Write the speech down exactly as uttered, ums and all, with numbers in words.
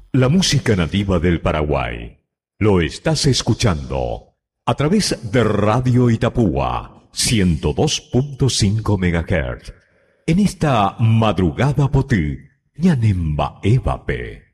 La música nativa del Paraguay. Lo estás escuchando a través de Radio Itapúa, ciento dos punto cinco megahertz. En esta madrugada potí, ñanemba evape.